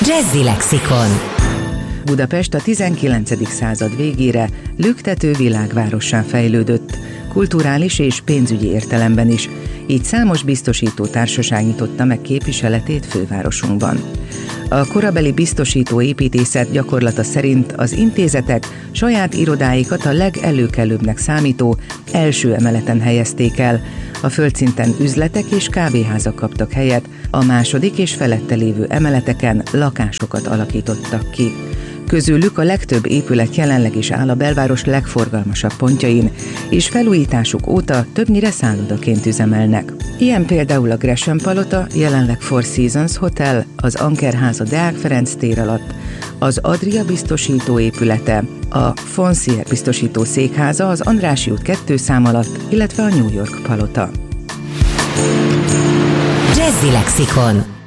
Jazzy Lexikon. Budapest a 19. század végére lüktető világvárossá fejlődött, kulturális és pénzügyi értelemben is, így számos biztosító társaság nyitotta meg képviseletét fővárosunkban. A korabeli biztosító építészet gyakorlata szerint az intézetek saját irodáikat a legelőkelőbbnek számító első emeleten helyezték el, a földszinten üzletek és kávéházak kaptak helyet, a második és felette lévő emeleteken lakásokat alakítottak ki. Közülük a legtöbb épület jelenleg is áll a belváros legforgalmasabb pontjain, és felújításuk óta többnyire szállodaként üzemelnek. Ilyen például a Gresham Palota, jelenleg Four Seasons Hotel, az Anker háza Deák Ferenc tér alatt, az Adria biztosító épülete, a Foncier biztosító székháza az Andrássy út 2 szám alatt, illetve a New York Palota. Jazzy Lexikon.